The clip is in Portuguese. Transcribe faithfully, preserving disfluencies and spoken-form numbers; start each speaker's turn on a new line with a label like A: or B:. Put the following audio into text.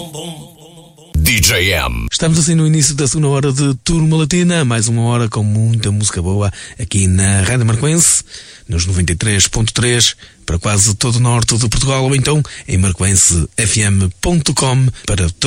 A: D J M.
B: Estamos assim no início da segunda hora de Turma Latina, mais uma hora com muita música boa aqui na Rádio Marcoense, nos noventa e três ponto três, para quase todo o norte de Portugal, ou então em marcoense f m ponto com para todo